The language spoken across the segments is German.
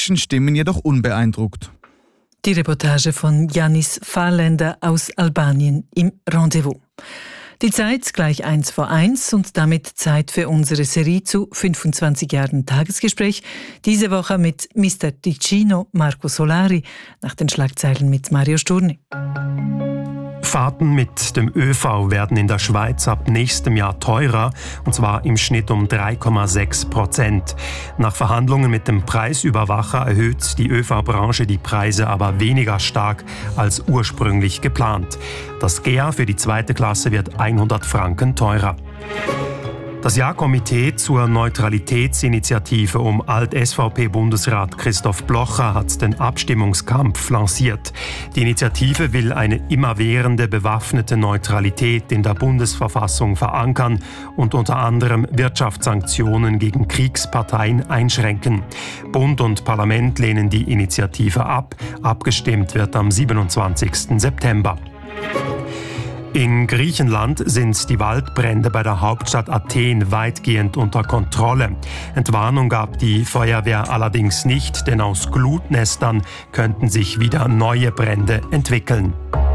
kritischen Stimmen jedoch unbeeindruckt. Die Reportage von Yannis Fahrländer aus Albanien im Rendezvous. Die Zeit gleich 1:01 und damit Zeit für unsere Serie zu 25 Jahren Tagesgespräch. Diese Woche mit Mr. Ticino Marco Solari, nach den Schlagzeilen mit Mario Sturni. Fahrten mit dem ÖV werden in der Schweiz ab nächstem Jahr teurer, und zwar im Schnitt um 3,6%. Nach Verhandlungen mit dem Preisüberwacher erhöht die ÖV-Branche die Preise aber weniger stark als ursprünglich geplant. Das GEA für die zweite Klasse wird 100 Franken teurer. Das Jahrkomitee zur Neutralitätsinitiative um Alt-SVP-Bundesrat Christoph Blocher hat den Abstimmungskampf lanciert. Die Initiative will eine immerwährende bewaffnete Neutralität in der Bundesverfassung verankern und unter anderem Wirtschaftssanktionen gegen Kriegsparteien einschränken. Bund und Parlament lehnen die Initiative ab. Abgestimmt wird am 27. September. In Griechenland sind die Waldbrände bei der Hauptstadt Athen weitgehend unter Kontrolle. Entwarnung gab die Feuerwehr allerdings nicht, denn aus Glutnestern könnten sich wieder neue Brände entwickeln.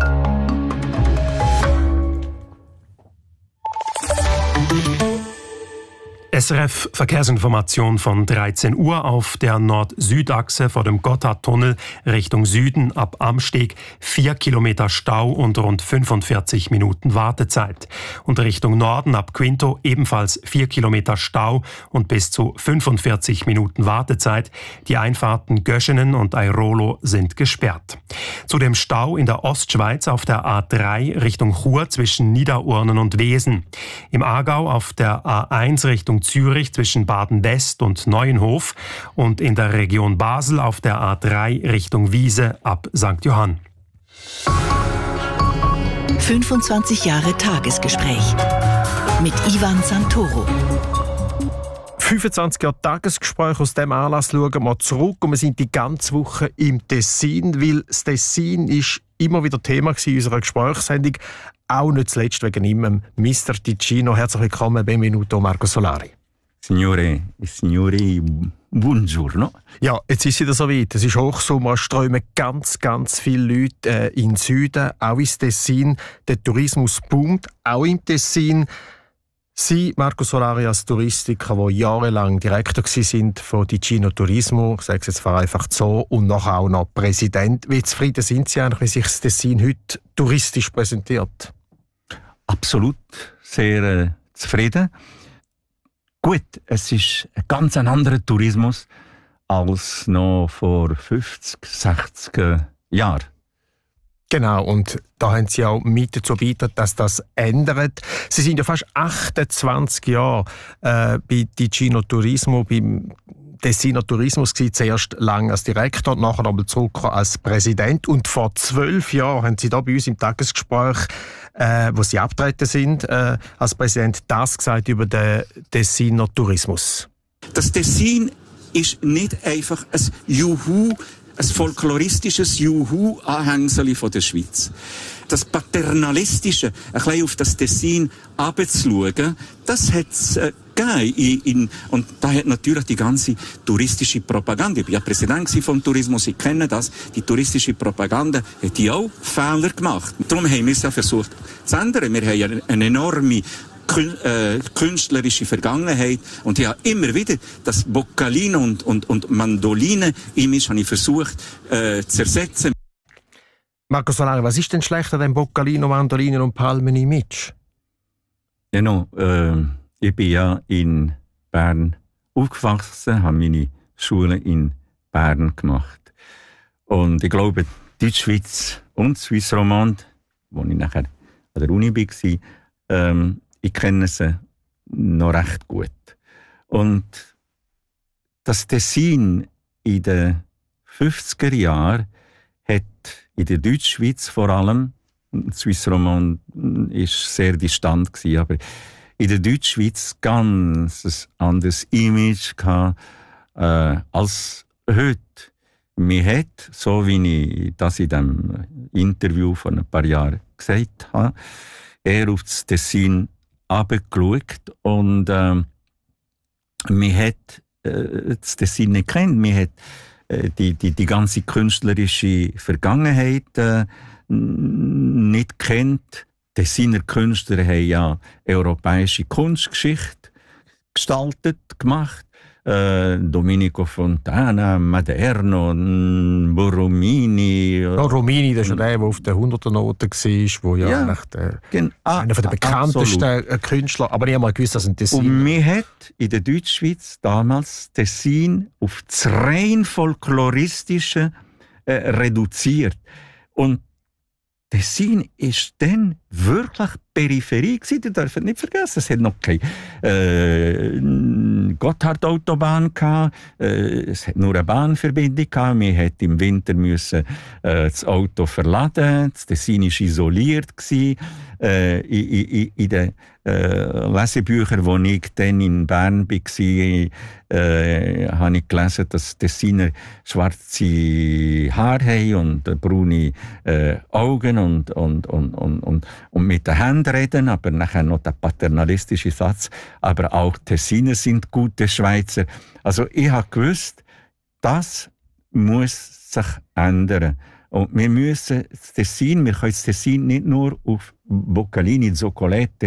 SRF Verkehrsinformation von 13 Uhr auf der Nord-Süd-Achse vor dem Gotthardtunnel Richtung Süden ab Amsteg 4 Kilometer Stau und rund 45 Minuten Wartezeit. Und Richtung Norden ab Quinto ebenfalls 4 Kilometer Stau und bis zu 45 Minuten Wartezeit. Die Einfahrten Göschenen und Airolo sind gesperrt. Zudem Stau in der Ostschweiz auf der A3 Richtung Chur zwischen Niederurnen und Wesen. Im Aargau auf der A1 Richtung Zürich zwischen Baden-West und Neuenhof und in der Region Basel auf der A3 Richtung Wiese ab St. Johann. 25 Jahre Tagesgespräch mit Ivan Santoro. 25 Jahre Tagesgespräch, aus dem Anlass schauen wir zurück und wir sind die ganze Woche im Tessin, weil das Tessin ist immer wieder Thema in unserer Gesprächssendung, auch nicht zuletzt wegen ihm, Mr. Ticino. Herzlich willkommen, benvenuto Marco Solari. Signore buongiorno. Ja, jetzt ist es wieder soweit. Es ist Hochsommer, strömen ganz viele Leute in den Süden, auch ins Tessin. Der Tourismus boomt, auch im Tessin. Sie, Marco Solari, als Touristiker, der jahrelang Direktor waren von Ticino Turismo, ich sage es jetzt vereinfacht so, und nachher auch noch Präsident. Wie zufrieden sind Sie eigentlich, wie sich das Tessin heute touristisch präsentiert? Absolut sehr zufrieden. Gut, es ist ein ganz anderer Tourismus als noch vor 50, 60 Jahren. Genau, und da haben Sie auch mit dazu beigetragen, dass das ändert. Sie sind ja fast 28 Jahre bei Ticino Turismo, beim Tessiner Tourismus gewesen, zuerst lang als Direktor, nachher aber zurück als Präsident. Und vor 12 Jahren haben Sie da bei uns im Tagesgespräch, wo Sie abgetreten sind, als Präsident, das gesagt über den Tessiner Tourismus. Das Tessin ist nicht einfach ein Juhu, ein folkloristisches Juhu-Anhängsel von der Schweiz. Das Paternalistische, ein bisschen auf das Tessin herabzuschauen, das hat es gegeben. Und da hat natürlich die ganze touristische Propaganda, ich war ja Präsident vom Tourismus, Sie kennen das, die touristische Propaganda hat die auch Fehler gemacht. Und darum haben wir es ja versucht zu ändern. Wir haben ja eine enorme künstlerische Vergangenheit und ich habe immer wieder das Boccalino und Mandoline-Image habe ich versucht zu ersetzen. Marco Solari, was ist denn schlecht an dem Boccalino, Mandolinen und Palmen-Image? Genau, ich bin ja in Bern aufgewachsen, habe meine Schule in Bern gemacht. Und ich glaube, Deutschschweiz und Swiss Romande, wo ich nachher an der Uni war, ich kenne sie noch recht gut. Und das Tessin in den 50er Jahren hat in der Deutschschweiz vor allem, Swiss Romande war sehr distant gewesen, aber in der Deutschschweiz ganz ein anderes Image gehabt, als heute. Man hat, so wie ich das in dem Interview vor ein paar Jahren gesagt habe, eher auf das Tessin runtergeschaut und man hat das Tessin nicht gekannt. Man hat die ganze künstlerische Vergangenheit nicht kennt. Tessiner Künstler haben ja europäische Kunstgeschichte gestaltet, gemacht. Domenico Fontana, Maderno, Borromini. Romini, das ist der auf der 100er-Note war, wo ja eigentlich einer der bekanntesten Künstler, aber ich habe mal gewusst, dass ein Tessin. Und man hat in der Deutschschweiz damals Tessin auf das rein folkloristische reduziert. Und Tessin ist dann wirklich Peripherie gewesen. Ihr dürft nicht vergessen, es hat noch keine Gotthard-Autobahn gehabt. Es hat nur eine Bahnverbindung gehabt. Wir mussten im Winter das Auto verladen. Das Tessin war isoliert gewesen. In den Lesebüchern, als ich dann in Bern war, habe ich gelesen, dass Tessiner schwarze Haare haben und braune Augen und mit den Händen reden, aber nachher noch der paternalistische Satz, aber auch Tessiner sind gute Schweizer. Also ich habe gewusst, das muss sich ändern. Und wir müssen das Tessin, wir können das Tessin nicht nur auf Boccalini, Zoccolette,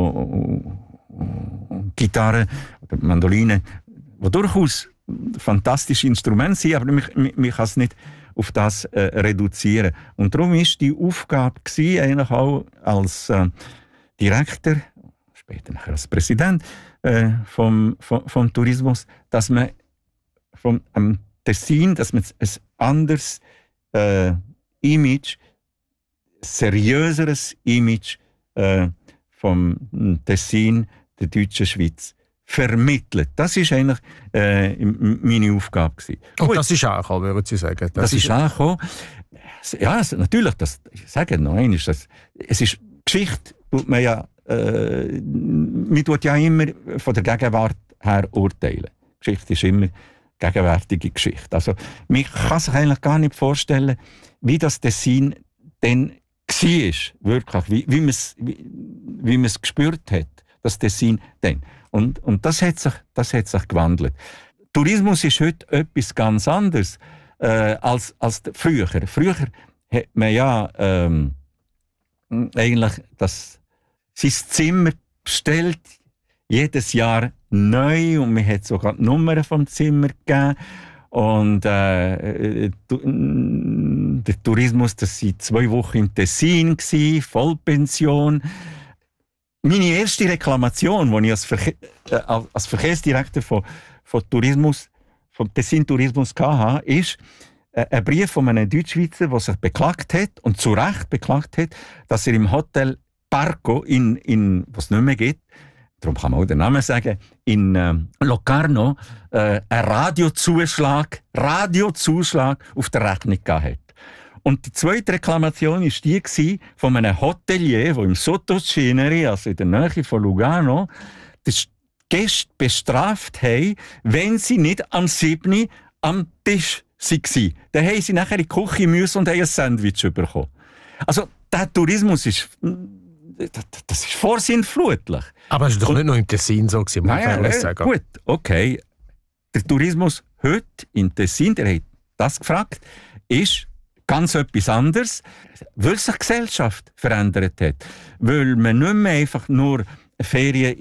Gitarre oder Mandoline, die durchaus fantastische Instrumente sind, aber man kann es nicht auf das reduzieren. Und darum war die Aufgabe eigentlich auch als Direktor, später nachher als Präsident vom Tourismus, dass man vom Tessin, dass man ein anderes Image, seriöseres Image vom Tessin der deutschen Schweiz vermittelt. Das war eigentlich meine Aufgabe gewesen. Und das ist angekommen, würden Sie sagen? Das ist angekommen. Ja, natürlich, ich sage noch einmal, es ist Geschichte, tut man ja, man tut ja immer von der Gegenwart her urteilen. Geschichte ist immer gegenwärtige Geschichte. Also, man kann sich eigentlich gar nicht vorstellen, wie das Tessin dann war, wirklich, wie man es gespürt hat, das Tessin dann. Und das hat sich gewandelt. Tourismus ist heute etwas ganz anderes als früher. Früher hat man ja eigentlich sein Zimmer bestellt, jedes Jahr neu, und man hat sogar die Nummern vom Zimmer gegeben. Und der Tourismus, das waren 2 Wochen im Tessin, Vollpension. Meine erste Reklamation, die ich als Verkehrsdirektor von Tourismus, vom Tessin Tourismus hatte, ist ein Brief von einem Deutschschweizer, der sich beklagt hat, und zu Recht beklagt hat, dass er im Hotel Parco, was es nicht mehr gibt, darum kann man auch den Namen sagen, in Locarno, einen Radiozuschlag auf der Rechnung gehabt hat. Und die zweite Reklamation war die von einem Hotelier, der im Sottoceneri, also in der Nähe von Lugano, die Gäste bestraft haben, wenn sie nicht am 7. am Tisch waren. Dann haben sie nachher in die Küche müssen und haben ein Sandwich bekommen. Also der Tourismus ist... Das ist vorsinnflutlich. Aber es war doch nicht nur im Tessin so. Gut, okay. Der Tourismus heute im Tessin, der hat das gefragt, ist ganz etwas anderes, weil sich die Gesellschaft verändert hat. Weil man nicht mehr einfach nur Ferien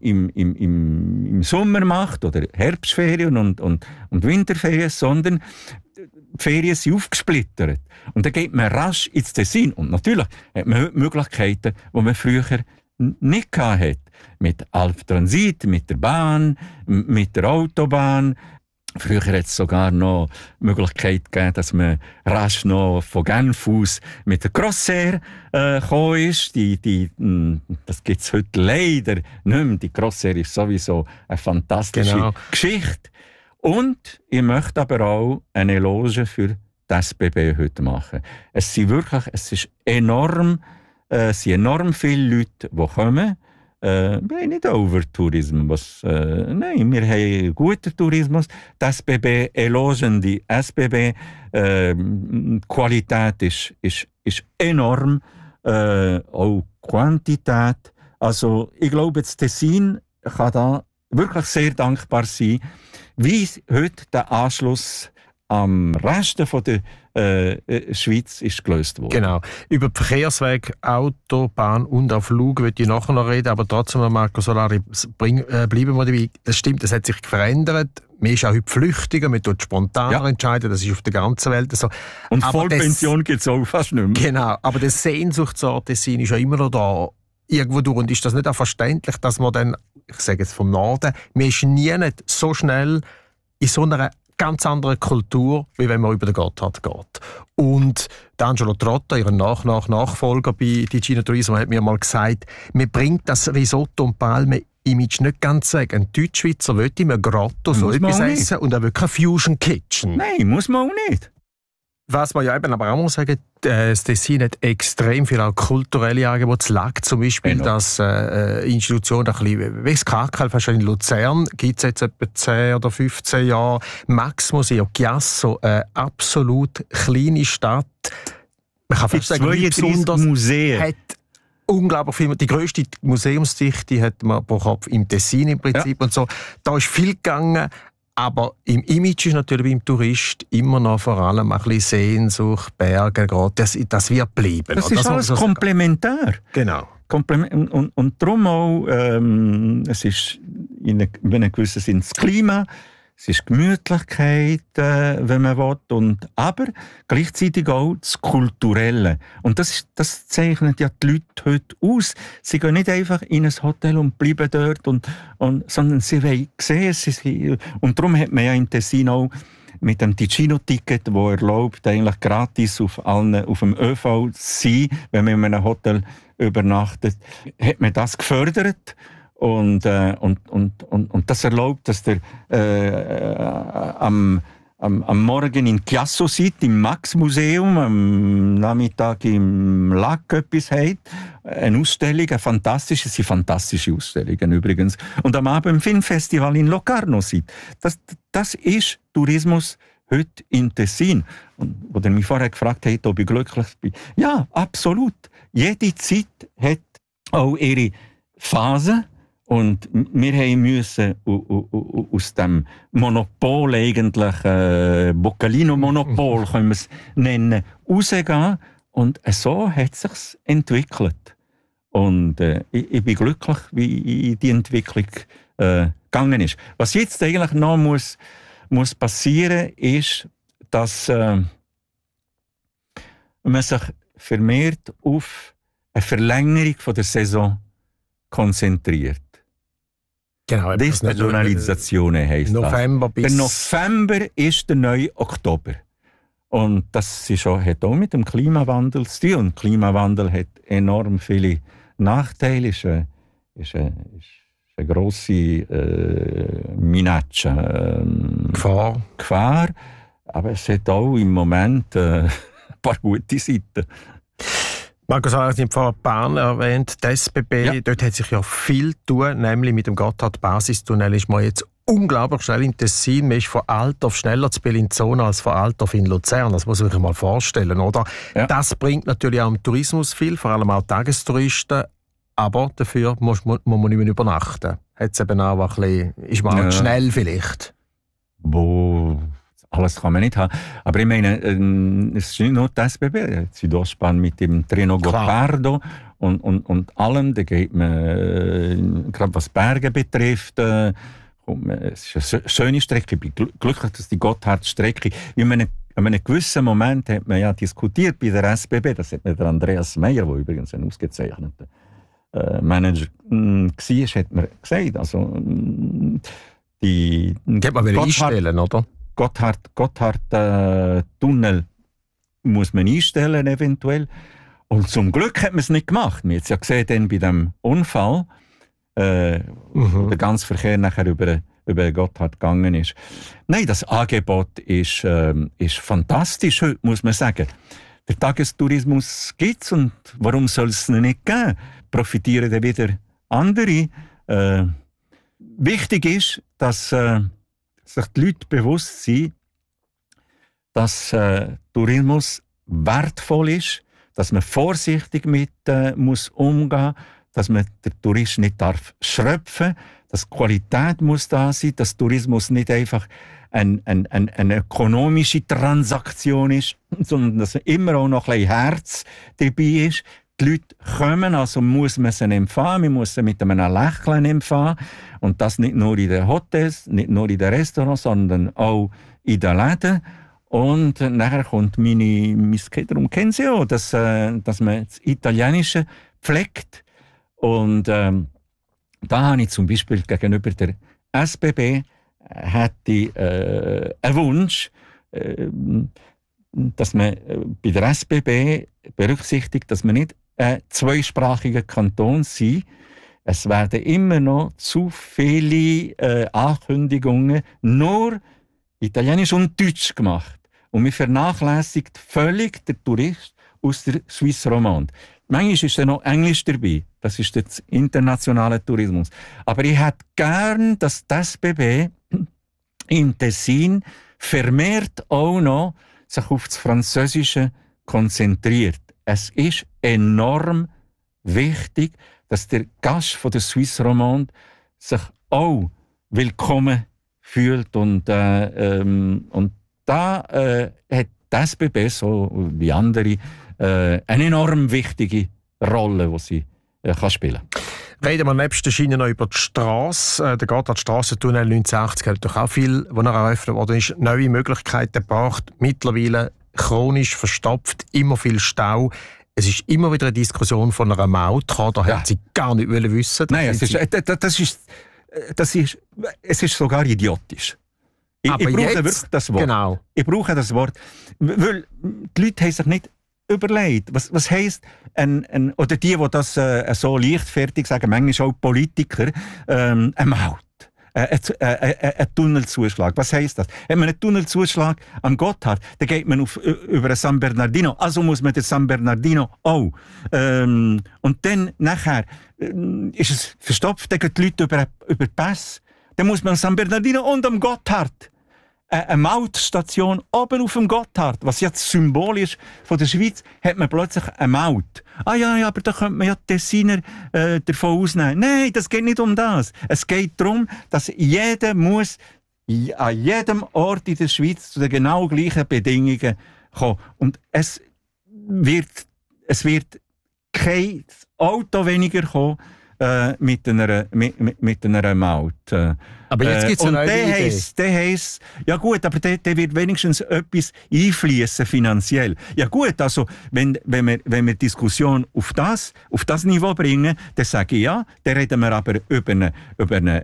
im Sommer macht oder Herbstferien und Winterferien, sondern die Ferien sind aufgesplittert. Und dann geht man rasch ins Tessin. Und natürlich hat man heute Möglichkeiten, die man früher nicht hatte. Mit Alptransit, mit der Bahn, mit der Autobahn. Früher hat es sogar noch die Möglichkeit gegeben, dass man rasch noch von Genf aus mit der Crossair gekommen ist. Das gibt es heute leider nicht mehr. Die Crossair ist sowieso eine fantastische Geschichte. Und ich möchte aber auch eine Eloge für die SBB heute machen. Es ist enorm viele Leute, die kommen. Wir haben nicht Overtourismus. Nein, wir haben guten Tourismus. Die SBB elogen die SBB. Die Qualität ist enorm. Auch Quantität. Also ich glaube, das Tessin kann da wirklich sehr dankbar sein, wie heute der Anschluss am Rest von der Schweiz ist gelöst worden. Genau. Über die Verkehrswege, Autobahn und auch Flug würde ich nachher noch reden, aber trotzdem, Marco Solari, bleiben wir dabei. Das stimmt, das hat sich verändert. Man ist auch heute flüchtiger, man tut spontaner entscheiden, das ist auf der ganzen Welt so. Und Vollpension gibt es auch fast nicht mehr. Genau, aber der Sehnsuchtsort Tessin ist ja immer noch da. Irgendwo durch. Und ist das nicht auch verständlich, dass man dann, ich sage jetzt vom Norden, man ist nie nicht so schnell in so einer ganz anderen Kultur, wie wenn man über den Gotthard geht. Und Angelo Trotta, ihr Nachfolger bei Ticino Turismo, hat mir mal gesagt, man bringt das Risotto und Palme-Image nicht ganz weg. Ein Deutschschweizer will im Grotto so etwas essen und er will kein Fusion Kitchen. Nein, muss man auch nicht. Was man ja eben aber auch muss sagen, das Tessin hat extrem viel auch kulturelle Angebote. Es lag zum Beispiel, dass Institutionen ein bisschen, wie das KKL fast in Luzern, gibt es jetzt etwa 10 oder 15 Jahre. Max Museo Chiasso, eine absolut kleine Stadt. Man kann fast sagen, besonders Museen. Hat unglaublich viel. Die grösste Museumsdichte hat man pro Kopf im Tessin im Prinzip und so. Da ist viel gegangen. Aber im Image ist natürlich beim Tourist immer noch vor allem ein bisschen Sehnsucht, Berge, das wird bleiben. Das ist alles komplementär. Genau. Und darum auch, es ist in einem gewissen Sinne das Klima, es ist Gemütlichkeit, wenn man will, aber gleichzeitig auch das Kulturelle. Und das zeichnet ja die Leute heute aus. Sie gehen nicht einfach in ein Hotel und bleiben dort, sondern sie wollen sehen. Und darum hat man ja in Tessin auch mit dem Ticino-Ticket, das erlaubt, eigentlich gratis auf dem ÖV zu sein, wenn man in einem Hotel übernachtet, hat man das gefördert. Und das erlaubt, dass der am Morgen in Chiasso sitzt, im Max-Museum, am Nachmittag im Lac etwas hat. Eine Ausstellung, fantastische Ausstellungen übrigens. Und am Abend im Filmfestival in Locarno sitzt. Das ist Tourismus heute in Tessin. Und wo er mich vorher gefragt hat, ob ich glücklich bin. Ja, absolut. Jede Zeit hat auch ihre Phasen. Und wir mussten aus dem Monopol eigentlich, Boccalino-Monopol können wir es nennen, rausgehen. Und so hat es sich entwickelt. Und ich bin glücklich, wie die Entwicklung gegangen ist. Was jetzt eigentlich noch muss passieren, ist, dass man sich vermehrt auf eine Verlängerung von der Saison konzentriert. Genau, Desaisonalisation heisst November das. Der November ist der neue Oktober. Und das hat auch mit dem Klimawandel zu tun. Und Klimawandel hat enorm viele Nachteile. Ist eine grosse Minaccia. Gefahr. Aber es hat auch im Moment ein paar gute Seiten. Marco Solari, Sie haben vorhin Bahn erwähnt, die SBB, dort hat sich ja viel tun, nämlich mit dem Gotthard-Basistunnel ist man jetzt unglaublich schnell in Tessin. Man ist von Altdorf schneller zu Bellinzona als von Altdorf in Luzern. Das muss man sich mal vorstellen, oder? Ja. Das bringt natürlich auch im Tourismus viel, vor allem auch Tagestouristen, aber dafür muss man nicht mehr übernachten. Hat's eben auch ein bisschen, ist man auch schnell vielleicht. Alles kann man nicht haben. Aber ich meine, es ist nicht nur die SBB, die Südostbahn mit dem Treno Gottardo und allem. Da geht man, gerade was Berge betrifft, es ist eine schöne Strecke. Ich bin glücklich, dass die Gotthardstrecke, in einem gewissen Moment hat man ja diskutiert bei der SBB, das hat mir der Andreas Meyer, der übrigens ein ausgezeichneter Manager war, hat mir gesagt, also die kann man wieder einstellen, oder? Gotthard-Tunnel muss man einstellen, eventuell. Und zum Glück hat man es nicht gemacht. Man hat es ja gesehen, dann bei dem Unfall, wo der ganze Verkehr nachher über Gotthard gegangen ist. Nein, das Angebot ist fantastisch heute, muss man sagen. Der Tagestourismus gibt es und warum soll es nicht geben? Profitieren dann wieder andere. Wichtig ist, dass sich die Leute bewusst sind, dass Tourismus wertvoll ist, dass man vorsichtig mit muss umgehen, dass man den Tourist nicht schröpfen darf, dass Qualität muss da sein, dass Tourismus nicht einfach eine ökonomische Transaktion ist, sondern dass immer auch noch ein bisschen Herz dabei ist. Die Leute kommen, also muss man sie empfangen, man muss sie mit einem Lächeln empfangen. Und das nicht nur in den Hotels, nicht nur in den Restaurants, sondern auch in den Läden. Und nachher kommt mein Darum kennen Sie auch, dass man das Italienische pflegt. Und da habe ich zum Beispiel gegenüber der SBB hätte einen Wunsch, dass man bei der SBB berücksichtigt, dass man nicht ein zweisprachiger Kanton sind. Es werden immer noch zu viele Ankündigungen nur Italienisch und Deutsch gemacht. Und man vernachlässigt völlig den Tourist aus der Suisse Romande. Manchmal ist ja noch Englisch dabei. Das ist der internationale Tourismus. Aber ich hätte gern, dass das SBB im Tessin vermehrt auch noch sich auf das Französische konzentriert. Es ist enorm wichtig, dass der Gast von der Suisse Romande sich auch willkommen fühlt. Und da hat die SBB, so wie andere, eine enorm wichtige Rolle, die sie kann spielen kann. Reden wir nebst der Schiene noch über die Strasse. Der Gotthardstrasse-Tunnel 1980 hat doch auch viel, wo er eröffnet worden ist, neue Möglichkeiten gebracht. Mittlerweile chronisch verstopft, immer viel Stau. Es ist immer wieder eine Diskussion von einer Maut. Da hat sie gar nicht wissen. Nein, es ist sogar idiotisch. Ich brauche wirklich das Wort. Genau. Ich brauche das Wort, weil die Leute haben sich nicht überlegt, was heisst oder die das so leichtfertig sagen, manchmal auch Politiker, eine Maut, ein Tunnelzuschlag. Was heisst das? Wenn man einen Tunnelzuschlag am Gotthard, dann geht man über den San Bernardino, also muss man den San Bernardino auch. Und dann nachher ist es verstopft, dann gehen die Leute über die Pässe. Dann muss man San Bernardino und am Gotthard eine Mautstation oben auf dem Gotthard, was jetzt das Symbol ist von der Schweiz, hat man plötzlich eine Maut. Ja, aber da könnte man ja die Tessiner davon ausnehmen. Nein, das geht nicht um das. Es geht darum, dass jeder muss an jedem Ort in der Schweiz zu den genau gleichen Bedingungen kommen. Und es wird kein Auto weniger kommen mit einer Maut. Aber jetzt gibt es eine neue Idee. Der heisst, ja gut, aber der wird wenigstens etwas einfließen finanziell. Ja gut, also wenn wir Diskussion auf das Niveau bringen, dann sage ich ja, dann reden wir aber über einen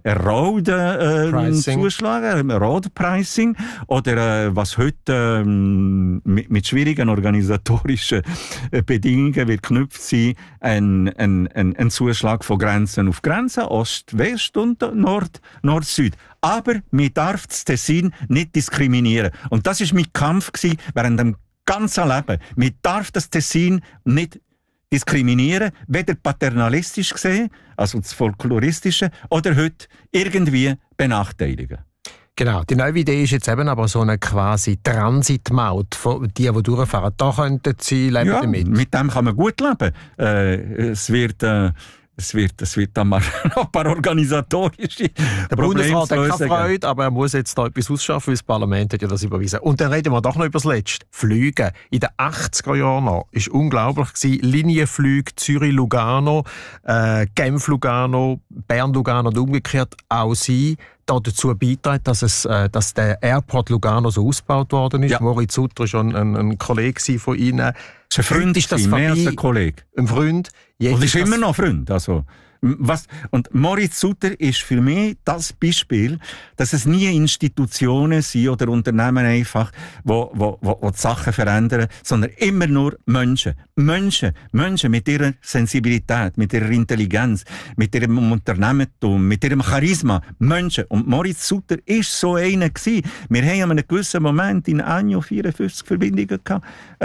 Road-Zuschlag, Road-Pricing oder was heute mit schwierigen organisatorischen Bedingungen wird geknüpft sein, ein Zuschlag von Grenzen auf Grenzen, Ost, West und Nord-Süd. Aber man darf das Tessin nicht diskriminieren. Und das war mein Kampf während dem ganzen Leben. Man darf das Tessin nicht diskriminieren, weder paternalistisch gesehen, also das Folkloristische, oder heute irgendwie benachteiligen. Genau, die neue Idee ist jetzt eben aber so eine quasi Transitmaut, die durchfahren. Da könnten Sie leben damit. Mit dem kann man gut leben. Es wird dann mal noch ein paar organisatorische Der Bundesrat hat keine Freude, aber er muss jetzt da etwas ausschaffen, weil das Parlament hat ja das überwiesen. Und dann reden wir doch noch über das Letzte. Flüge. In den 80er Jahren noch war unglaublich gewesen. Linienflüge Zürich-Lugano, Genf-Lugano, Bern-Lugano und umgekehrt auch Sie dazu beitragen, dass der Airport Lugano so ausgebaut worden ist. Ja. Moritz Sutter war schon ein Kollege von Ihnen. Das ist ein Freund, ist das mehr als ein Kollege. Ein Freund. Und ist immer noch ein Freund. Also, und Moritz Sutter ist für mich das Beispiel, dass es nie Institutionen sind oder Unternehmen einfach, wo die Sachen verändern, sondern immer nur Menschen. Menschen mit ihrer Sensibilität, mit ihrer Intelligenz, mit ihrem Unternehmertum, mit ihrem Charisma. Menschen. Und Moritz Sutter ist so einer gewesen. Wir haben an einem gewissen Moment in Agno 54 Verbindungen gehabt.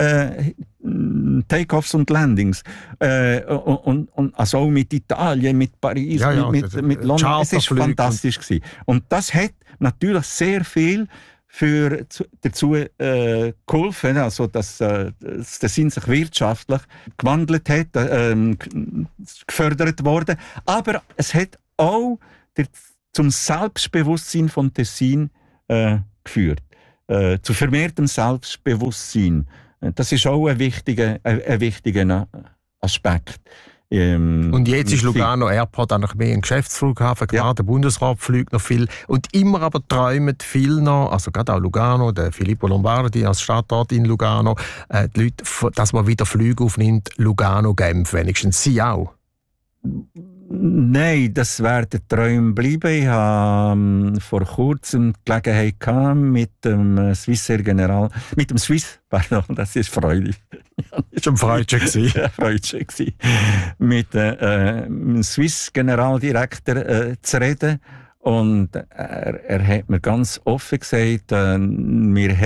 Take-offs und Landings. Und also auch mit Italien, mit Paris, mit London. Es war fantastisch gewesen. Und das hat natürlich sehr viel dazu geholfen, also dass das Tessin sich wirtschaftlich gewandelt hat, gefördert worden. Aber es hat auch zum Selbstbewusstsein von Tessin geführt, zu vermehrtem Selbstbewusstsein. Das ist auch ein wichtiger Aspekt. Und jetzt ist Lugano Airport eigentlich mehr ein Geschäftsflughafen, klar, der Bundesrat fliegt noch viel. Und immer aber träumen viel noch, also gerade auch Lugano, der Filippo Lombardi als Stadtort in Lugano, die Leute, dass man wieder Flüge aufnimmt, Lugano-Genf, wenigstens Sie auch? Nein, das werden Träume bleiben. Ich hatte vor kurzem die Gelegenheit gehabt, mit dem Swissair General, mit dem Swiss, pardon, das ist freudig. Ist ein Freudchen gewesen. Ja, Freudchen gewesen. Mit dem Swiss Generaldirektor zu reden. Und er hat mir ganz offen gesagt, wir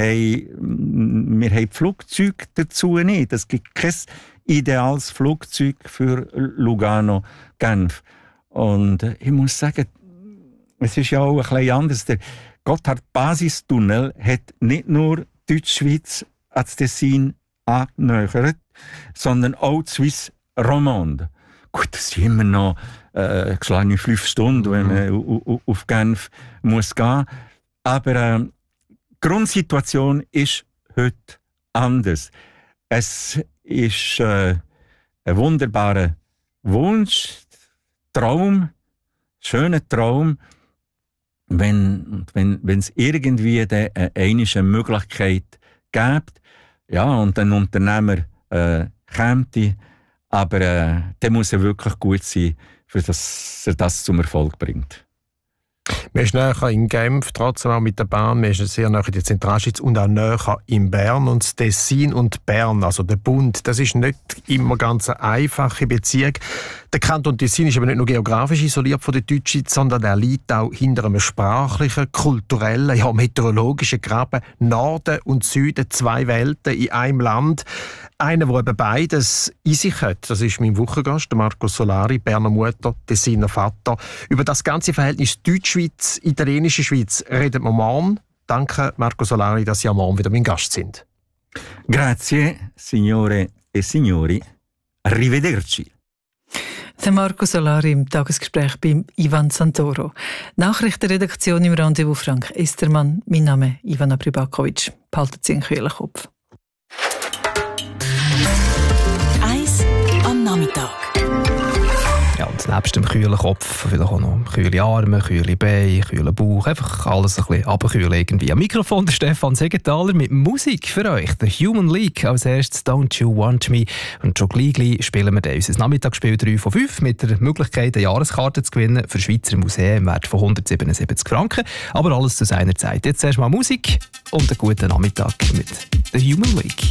haben Flugzeuge dazu nicht. Es gibt kein ideales Flugzeug für Lugano-Genf. Und ich muss sagen, es ist ja auch ein bisschen anders. Der Gotthard-Basistunnel hat nicht nur Deutschschweiz ans Tessin angenähert, sondern auch die Suisse Romande. Gut, das sind immer noch geschlagene 5 Stunden, wenn man auf Genf muss gehen. Aber die Grundsituation ist heute anders. Es ist ein wunderbarer Wunsch, Traum, schöner Traum, wenn es irgendwie eine Möglichkeit gibt, ja, und ein Unternehmer käme, aber der muss ja wirklich gut sein, für dass er das zum Erfolg bringt. Man ist näher in Genf, trotzdem auch mit der Bahn. Man ist sehr näher in der Zentralschweiz und auch näher in Bern. Und das Tessin und Bern, also der Bund, das ist nicht immer ganz eine einfache Beziehung. Der Kanton Tessin ist aber nicht nur geografisch isoliert von der Deutschschweiz, sondern er liegt auch hinter einem sprachlichen, kulturellen, ja meteorologischen Graben. Norden und Süden, 2 Welten in einem Land. Einer, der eben beides in sich hat, das ist mein Wochengast, Marco Solari, Berner Mutter, Tessiner Vater. Über das ganze Verhältnis Deutschschweiz, italienische Schweiz reden wir morgen. Danke, Marco Solari, dass Sie am Morgen wieder mein Gast sind. Grazie, signore e signori. Arrivederci. Der Marco Solari im Tagesgespräch bei Ivan Santoro. Nachrichtenredaktion im Rendezvous Frank Estermann. Mein Name ist Ivana Pribakovic. Behalten Sie einen kühlen Kopf. Eis am Nachmittag. Ja, und nebst dem kühlen Kopf vielleicht auch noch kühle Arme, kühle Beine, kühlen Bauch. Einfach alles ein bisschen runterkühlen irgendwie. Am Mikrofon der Stefan Segenthaler mit Musik für euch. Der Human League als erstes Don't You Want Me. Und schon gleich spielen wir dann unser Nachmittagsspiel 3 von 5 mit der Möglichkeit, eine Jahreskarte zu gewinnen für Schweizer Museen im Wert von 177 Franken. Aber alles zu seiner Zeit. Jetzt erst mal Musik und einen guten Nachmittag mit der Human League.